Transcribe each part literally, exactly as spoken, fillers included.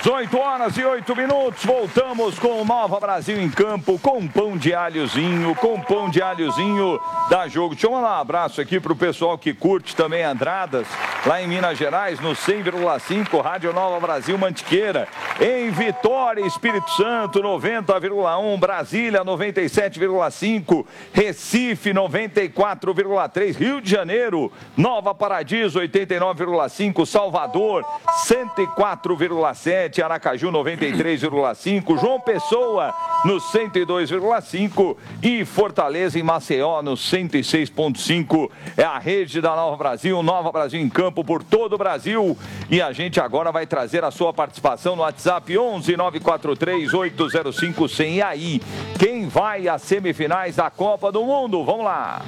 dezoito horas e oito minutos, voltamos com o Nova Brasil em campo, com pão de alhozinho, com pão de alhozinho da Jogo. Deixa eu mandar um abraço aqui pro pessoal que curte também Andradas, lá em Minas Gerais, no cem vírgula cinco, Rádio Nova Brasil Mantiqueira. Em Vitória, Espírito Santo, noventa vírgula um, Brasília, noventa e sete vírgula cinco, Recife, noventa e quatro vírgula três, Rio de Janeiro, Nova Paradiso, oitenta e nove vírgula cinco, Salvador, cento e quatro vírgula sete, Aracaju, noventa e três vírgula cinco, João Pessoa, no cento e dois vírgula cinco e Fortaleza, em Maceió, no cento e seis vírgula cinco. É a rede da Nova Brasil, Nova Brasil em campo por todo o Brasil. E a gente agora vai trazer a sua participação no WhatsApp onze nove quatro três oito zero cinco cem. E aí, quem vai às semifinais da Copa do Mundo? Vamos lá!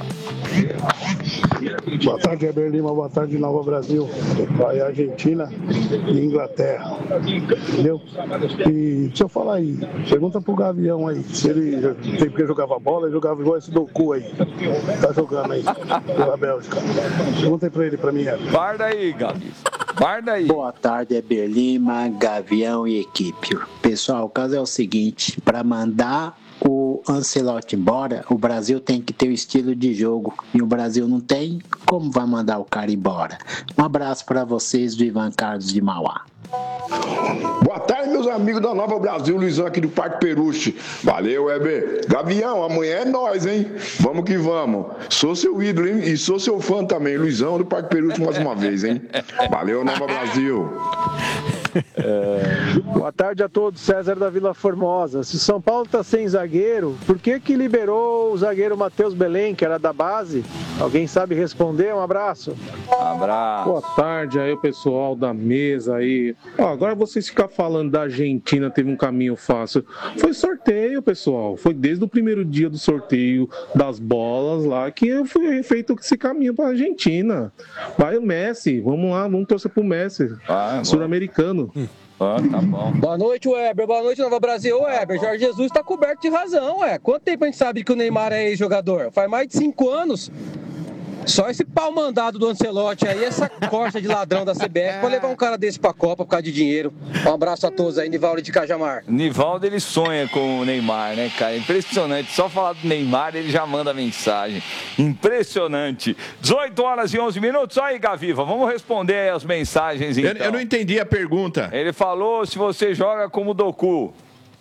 Boa tarde, Heber Lima. Boa tarde, Nova Brasil. Vai Argentina e Inglaterra. Entendeu? E deixa eu falar aí. Pergunta pro Gavião aí. Se ele tem porque jogava bola, ele jogava igual esse Doku aí. Tá jogando aí pela Bélgica. Pergunta aí pra ele, pra mim, Heber. Guarda aí, Gavi. Guarda aí. Boa tarde, Heber Lima, Gavião e equipe. Pessoal, o caso é o seguinte: para mandar o Ancelotti embora, o Brasil tem que ter o estilo de jogo. E o Brasil não tem, como vai mandar o cara embora? Um abraço para vocês do Ivan Carlos de Mauá. Boa tarde, meus amigos da Nova Brasil, Luizão aqui do Parque Peruche. Valeu, Heber. Gavião, amanhã é nós, hein? Vamos que vamos. Sou seu ídolo, hein? E sou seu fã também, Luizão do Parque Peruche mais uma vez, hein? Valeu, Nova Brasil. É... Boa tarde a todos, César da Vila Formosa. Se São Paulo tá sem zagueiro, por que que liberou o zagueiro Matheus Belém, que era da base? Alguém sabe responder? Um abraço. Abraço. Boa tarde aí, o pessoal da mesa aí. Ó, agora vocês ficar falando da Argentina teve um caminho fácil. Foi sorteio, pessoal. Foi desde o primeiro dia do sorteio das bolas lá que foi feito esse caminho para a Argentina. Vai o Messi, vamos lá, vamos torcer pro Messi, ah, sul-americano. Hum. Ah, tá bom. Boa noite, Weber. Boa noite, Nova Brasil. Weber, Jorge Jesus está coberto de razão, ué. Quanto tempo a gente sabe que o Neymar é ex-jogador? Faz mais de cinco anos. Só esse pau mandado do Ancelotti aí, essa corja de ladrão da C B F, pra levar um cara desse pra Copa por causa de dinheiro. Um abraço a todos aí, Nivaldo de Cajamar. Nivaldo, ele sonha com o Neymar, né, cara? Impressionante. Só falar do Neymar, ele já manda mensagem. Impressionante. dezoito horas e onze minutos. Olha aí, Gaviva, vamos responder aí as mensagens, então. Eu, eu não entendi a pergunta. Ele falou se você joga como Doku.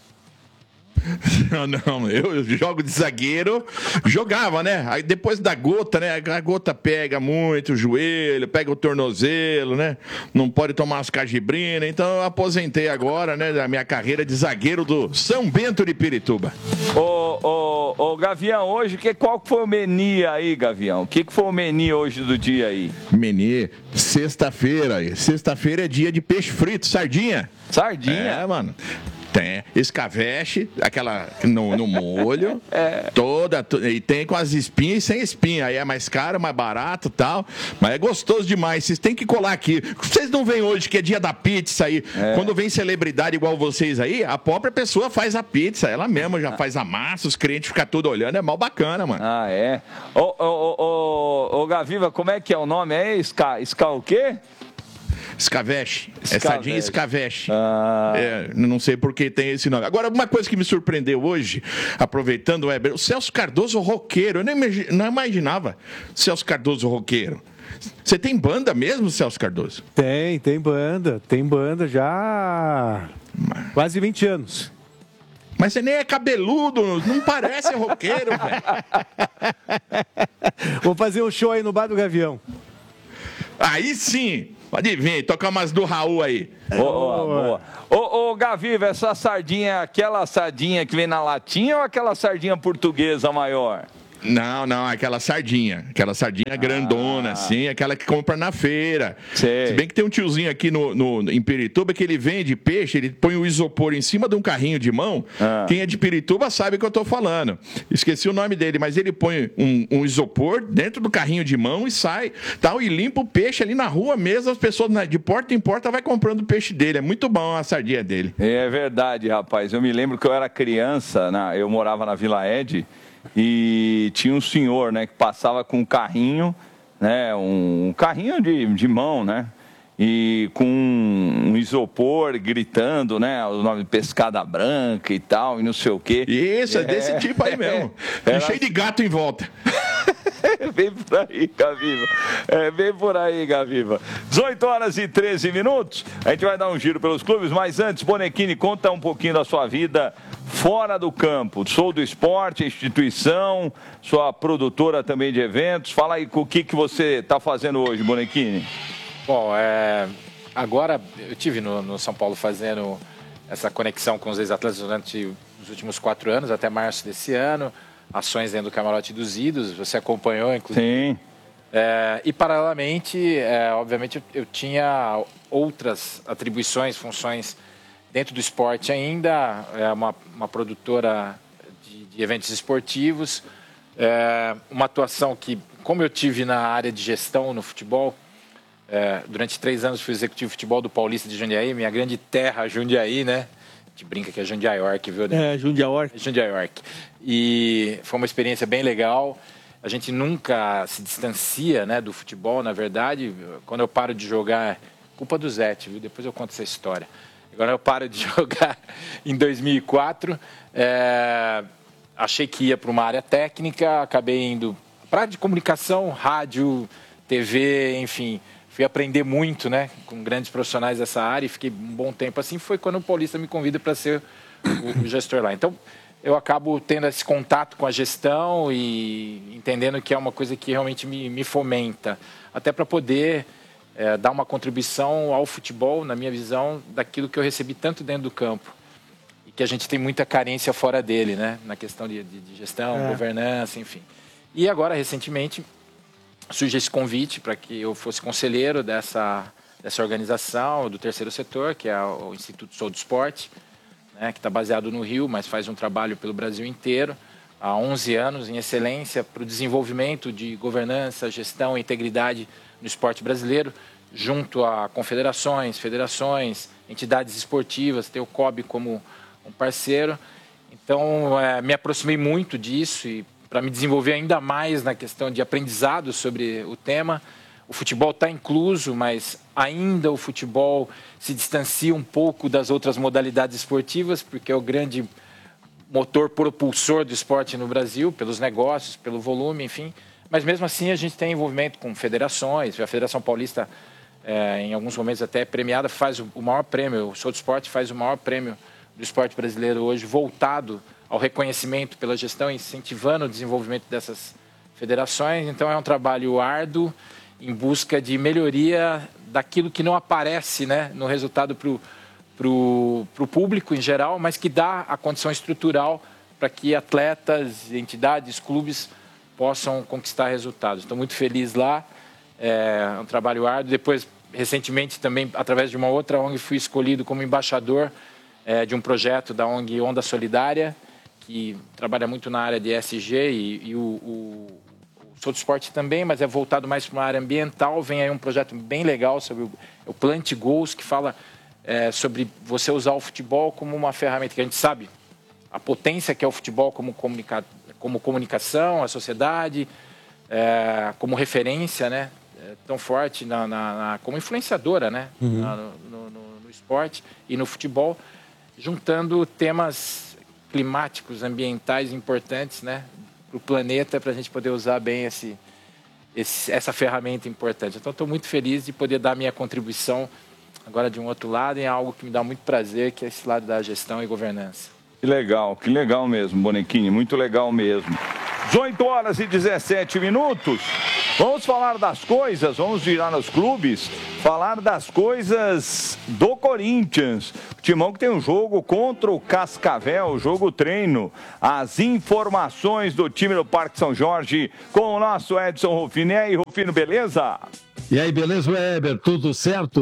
Não, não, eu jogo de zagueiro, jogava, né? Aí depois da gota, né? A gota pega muito o joelho, pega o tornozelo, né? Não pode tomar as cajibrinas, então eu aposentei agora, né? Da minha carreira de zagueiro do São Bento de Pirituba. Ô, ô, ô Gavião, hoje, que, qual foi o menu aí, Gavião? O que, que foi o menu hoje do dia aí? Menu, sexta-feira, sexta-feira é dia de peixe frito, sardinha. Sardinha? É, mano. Tem escaveche, aquela no, no molho, é. toda, e tem com as espinhas e sem espinha. Aí é mais caro, mais barato e tal, mas é gostoso demais. Vocês têm que colar aqui. Vocês não veem hoje que é dia da pizza aí? É. Quando vem celebridade igual vocês aí, a própria pessoa faz a pizza, ela mesma já faz a massa, os clientes ficam tudo olhando, é mal bacana, mano. Ah, é? Ô, ô, ô, ô, ô Gaviva, como é que é o nome aí? Ska, Ska o quê? Escaveche. É sardinha escaveche. Ah. É, não sei por que tem esse nome. Agora, uma coisa que me surpreendeu hoje, aproveitando o Weber, o Celso Cardoso roqueiro. Eu nem não imaginava Celso Cardoso roqueiro. Você tem banda mesmo, Celso Cardoso? Tem, tem banda. Tem banda já há quase vinte anos. Mas você nem é cabeludo, não parece roqueiro, velho. Vou fazer um show aí no Bar do Gavião. Aí sim! Pode vir, tocar umas do Raul aí. Boa, boa. Ô, ô, Gaviva, essa sardinha é aquela sardinha que vem na latinha ou aquela sardinha portuguesa maior? Não, não, aquela sardinha. Aquela sardinha ah. grandona, assim, aquela que compra na feira. Sei. Se bem que tem um tiozinho aqui no, no, em Pirituba que ele vende peixe, ele põe o isopor em cima de um carrinho de mão. Ah. Quem é de Pirituba sabe o que eu tô falando. Esqueci o nome dele, mas ele põe um, um isopor dentro do carrinho de mão e sai, tal, e limpa o peixe ali na rua mesmo. As pessoas de porta em porta vai comprando o peixe dele. É muito bom a sardinha dele. É verdade, rapaz. Eu me lembro que eu era criança, na, eu morava na Vila Ed. E tinha um senhor, né, que passava com um carrinho, né, um, um carrinho de, de mão, né, e com um isopor gritando, né? O nome Pescada Branca e tal, e não sei o quê. Isso, é desse tipo aí mesmo. É, e cheio de gato em volta. Vem por aí, Gaviva. É, vem por aí, Gaviva. dezoito horas e treze minutos. A gente vai dar um giro pelos clubes, mas antes, Bonequini, conta um pouquinho da sua vida fora do campo. Sou do esporte, instituição, sua produtora também de eventos. Fala aí com o que, que você está fazendo hoje, Bonequini. Bom, é, agora eu tive no, no São Paulo fazendo essa conexão com os ex-atletas durante os últimos quatro anos, até março desse ano. Ações dentro do Camarote dos Idos, você acompanhou, inclusive. Sim. É, e, paralelamente, é, obviamente, eu, eu tinha outras atribuições, funções dentro do esporte ainda. É uma, uma produtora de, de eventos esportivos. É, uma atuação que, como eu tive na área de gestão no futebol, é, durante três anos fui executivo de futebol do Paulista de Jundiaí, minha grande terra, Jundiaí, né? A gente brinca que é Jundiaiorque, viu? É, Jundiaiorque. Jundiaiorque. E foi uma experiência bem legal. A gente nunca se distancia, né, do futebol, na verdade. Quando eu paro de jogar, culpa do Zé, viu? Depois eu conto essa história. Agora eu paro de jogar em dois mil e quatro. É, achei que ia para uma área técnica, acabei indo para de comunicação, rádio, T V, enfim. Fui aprender muito, né, com grandes profissionais dessa área e fiquei um bom tempo assim. Foi quando o Paulista me convida para ser o, o gestor lá. Então, eu acabo tendo esse contato com a gestão e entendendo que é uma coisa que realmente me, me fomenta, até para poder é, dar uma contribuição ao futebol, na minha visão, daquilo que eu recebi tanto dentro do campo e que a gente tem muita carência fora dele, né, na questão de, de, de gestão, é. governança, enfim. E agora, recentemente, surge esse convite para que eu fosse conselheiro dessa, dessa organização, do terceiro setor, que é o Instituto Sou do Esporte, né, que está baseado no Rio, mas faz um trabalho pelo Brasil inteiro, há onze anos, em excelência, para o desenvolvimento de governança, gestão e integridade no esporte brasileiro, junto a confederações, federações, entidades esportivas, tem o C O B como um parceiro. Então, é, me aproximei muito disso e para me desenvolver ainda mais na questão de aprendizado sobre o tema. O futebol está incluso, mas ainda o futebol se distancia um pouco das outras modalidades esportivas, porque é o grande motor propulsor do esporte no Brasil, pelos negócios, pelo volume, enfim. Mas mesmo assim a gente tem envolvimento com federações. A Federação Paulista, é, em alguns momentos até premiada, faz o maior prêmio. O Sou do Esporte faz o maior prêmio do esporte brasileiro hoje, voltado ao reconhecimento pela gestão, incentivando o desenvolvimento dessas federações. Então é um trabalho árduo em busca de melhoria daquilo que não aparece, né, no resultado para o pro, pro público em geral, mas que dá a condição estrutural para que atletas, entidades, clubes possam conquistar resultados. Estou muito feliz lá, é um trabalho árduo. Depois, recentemente, também, através de uma outra O N G, fui escolhido como embaixador é, de um projeto da O N G Onda Solidária, que trabalha muito na área de E S G e, e o, o, o Sou do Esporte também, mas é voltado mais para uma área ambiental. Vem aí um projeto bem legal sobre o, o Plant Goals, que fala é, sobre você usar o futebol como uma ferramenta, que a gente sabe a potência que é o futebol como, comunica, como comunicação, a sociedade, é, como referência, né, é, tão forte na, na, na, como influenciadora, né, uhum. na, no, no, no esporte e no futebol, juntando temas climáticos, ambientais importantes, né, para o planeta, para a gente poder usar bem esse, esse, essa ferramenta importante. Então, estou muito feliz de poder dar minha contribuição agora de um outro lado em algo que me dá muito prazer, que é esse lado da gestão e governança. Que legal, que legal mesmo, Bonequini, muito legal mesmo. dezoito horas e dezessete minutos. Vamos falar das coisas, vamos virar nos clubes, falar das coisas do Corinthians. O Timão que tem um jogo contra o Cascavel, jogo treino. As informações do time do Parque São Jorge com o nosso Edson Rufino. E aí, Rufino, beleza? E aí, beleza, Weber? Tudo certo?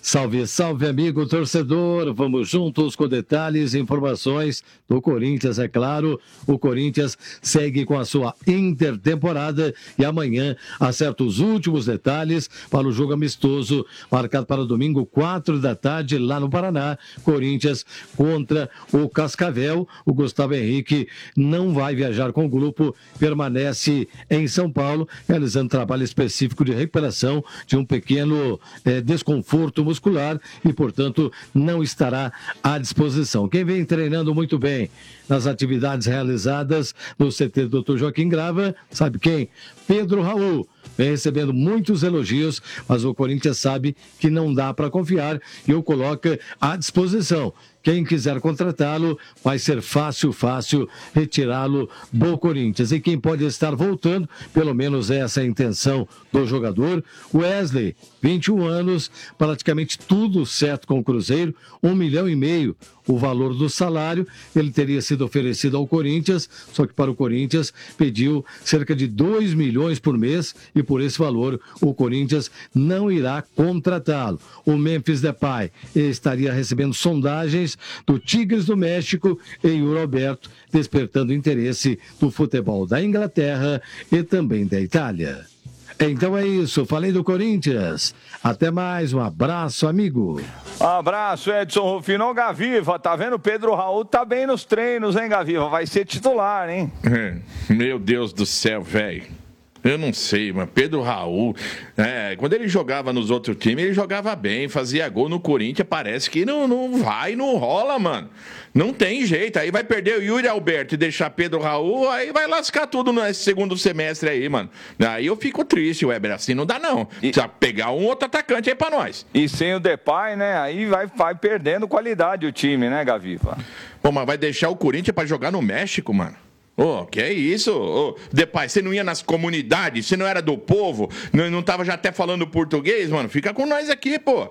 Salve, salve, amigo torcedor. Vamos juntos com detalhes e informações do Corinthians, é claro. O Corinthians segue com a sua intertemporada e amanhã acerta os últimos detalhes para o jogo amistoso, marcado para domingo, quatro da tarde, lá no Paraná. Corinthians contra o Cascavel. O Gustavo Henrique não vai viajar com o grupo, permanece em São Paulo, realizando trabalho específico de recuperação de um pequeno eh, desconforto muscular. muscular e, portanto, não estará à disposição. Quem vem treinando muito bem nas atividades realizadas no C T do doutor Joaquim Grava, sabe quem? Pedro Raul. Vem recebendo muitos elogios, mas o Corinthians sabe que não dá para confiar e o coloca à disposição. Quem quiser contratá-lo, vai ser fácil, fácil retirá-lo do Corinthians. E quem pode estar voltando, pelo menos essa é a intenção do jogador, Wesley, vinte e um anos, praticamente tudo certo com o Cruzeiro, um milhão e meio o valor do salário, ele teria sido oferecido ao Corinthians, só que para o Corinthians pediu cerca de dois milhões por mês e por esse valor o Corinthians não irá contratá-lo. O Memphis Depay estaria recebendo sondagens do Tigres do México e o Roberto despertando interesse do futebol da Inglaterra e também da Itália. Então é isso, falei do Corinthians. Até mais, um abraço, amigo. Um abraço, Edson Rufino. Gaviva, tá vendo? Pedro Raul tá bem nos treinos, hein, Gaviva? Vai ser titular, hein? É, meu Deus do céu, velho. Eu não sei, mas Pedro Raul, é, quando ele jogava nos outros times, ele jogava bem, fazia gol no Corinthians, parece que não, não vai, não rola, mano. Não tem jeito, aí vai perder o Yuri Alberto e deixar Pedro Raul, aí vai lascar tudo nesse segundo semestre aí, mano. Aí eu fico triste, Weber, assim não dá não. E... Precisa pegar um outro atacante aí pra nós. E sem o Depay, né, aí vai, vai perdendo qualidade o time, né, Gaviva? Pô, mas vai deixar o Corinthians pra jogar no México, mano? Ô, oh, que é isso? Ô, oh, Depay, você não ia nas comunidades? Você não era do povo? Não, não tava já até falando português, mano? Fica com nós aqui, pô.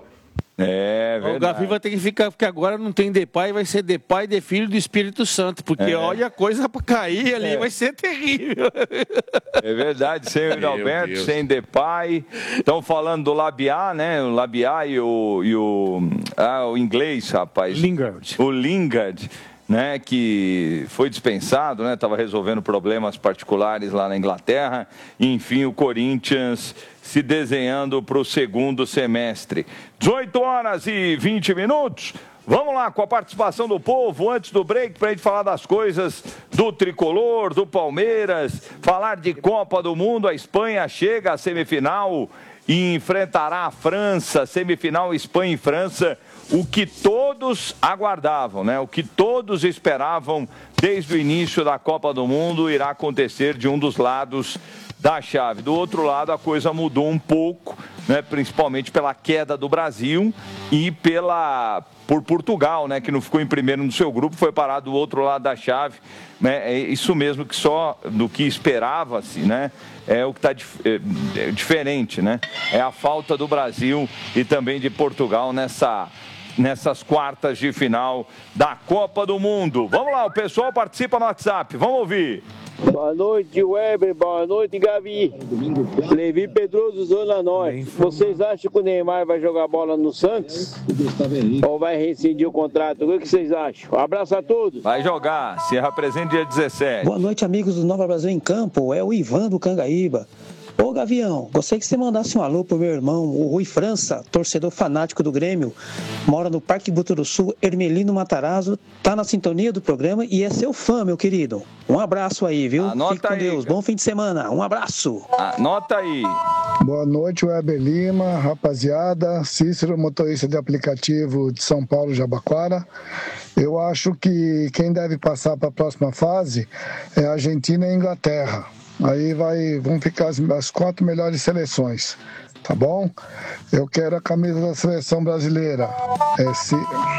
É, verdade. O Gaviva tem que ficar, porque agora não tem Depay, vai ser Depay de filho do Espírito Santo, porque é. olha a coisa pra cair ali, é. vai ser terrível. É verdade, sem o Alberto, sem Depay. Estão falando do Labiá, né? O Labiá e o, e o, ah, o inglês, rapaz. Lingard. O Lingard. Né, que foi dispensado, né, estava resolvendo problemas particulares lá na Inglaterra. Enfim, o Corinthians se desenhando para o segundo semestre. dezoito horas e vinte minutos. Vamos lá com a participação do povo antes do break para a gente falar das coisas do Tricolor, do Palmeiras, falar de Copa do Mundo. A Espanha chega à semifinal e enfrentará a França, semifinal Espanha e França. O que todos aguardavam, né? O que todos esperavam desde o início da Copa do Mundo irá acontecer de um dos lados da chave. Do outro lado, a coisa mudou um pouco, né? Principalmente pela queda do Brasil e pela por Portugal, né? Que não ficou em primeiro no seu grupo, foi parado do outro lado da chave. Né? É isso mesmo que só do que esperava-se, né? É o que está é, é diferente, né? É a falta do Brasil e também de Portugal nessa... nessas quartas de final da Copa do Mundo. Vamos lá, o pessoal participa no WhatsApp, vamos ouvir. Boa noite, Weber, boa noite, Gavi. Levi Pedroso, Zona Norte. Vocês acham que o Neymar vai jogar bola no Santos? Ou vai rescindir o contrato? O que vocês acham? Um abraço a todos. Vai jogar, se representa dia dezessete. Boa noite, amigos do Nova Brasil em Campo. É o Ivan do Cangaíba. Ô Gavião, gostaria que você mandasse um alô pro meu irmão, o Rui França, torcedor fanático do Grêmio, mora no Parque Buturuçu, Hermelino Matarazzo, tá na sintonia do programa e é seu fã, meu querido. Um abraço aí, viu? Anota Fique com aí, Deus, cara. Bom fim de semana, um abraço. Anota aí. Boa noite, Weber Lima, rapaziada, Cícero, motorista de aplicativo de São Paulo, Jabaquara. Eu acho que quem deve passar para a próxima fase é a Argentina e a Inglaterra. Aí vai, vão ficar as, as quatro melhores seleções, tá bom? Eu quero a camisa da seleção brasileira. É, se...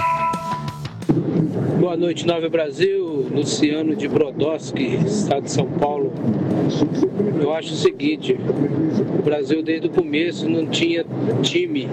Boa noite, Nova Brasil. Luciano de Brodowski, estado de São Paulo. Eu acho o seguinte, o Brasil desde o começo não tinha time.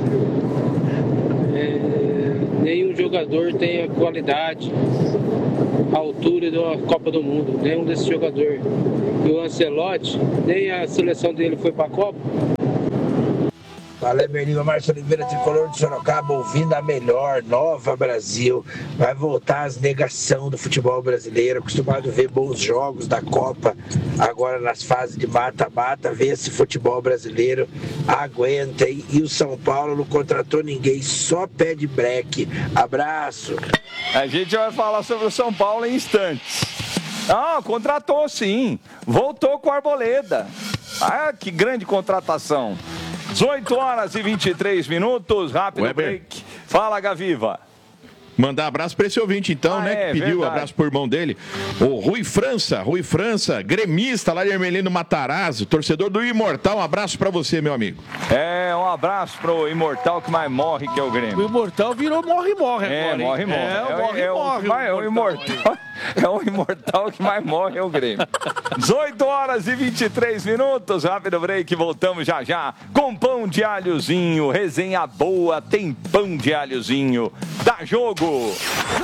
É, nenhum jogador tem a qualidade, a altura da Copa do Mundo, nenhum desses jogadores. E o Ancelotti, nem a seleção dele foi para a Copa. Fala, Emerlinho, Márcio Oliveira, tricolor de Sorocaba, ouvindo a melhor, Nova Brasil. Vai voltar as negação do futebol brasileiro, acostumado a ver bons jogos da Copa, agora nas fases de mata-mata, ver esse futebol brasileiro, aguenta. E, e o São Paulo não contratou ninguém, só pede breque. Abraço. A gente vai falar sobre o São Paulo em instantes. Ah, contratou sim, voltou com a Arboleda. Ah, que grande contratação. dezoito horas e vinte e três minutos, rápido Weber. break. Fala, Gaviva. Mandar abraço para esse ouvinte, então, Ah, né? é, que pediu verdade. abraço pro irmão dele. O Rui França, Rui França, gremista lá de Ermelino Matarazzo, torcedor do Imortal. Um abraço para você, meu amigo. É, um abraço pro Imortal que mais morre, que é o Grêmio. O Imortal virou morre-morre É, agora, hein? morre, morre. É, o É, morre, é o morre. que mais- é o Imortal. É o Imortal que mais morre, é o Grêmio. dezoito horas e vinte e três minutos, rápido break, voltamos já já com pão de alhozinho, resenha boa, tem pão de alhozinho. Dá jogo!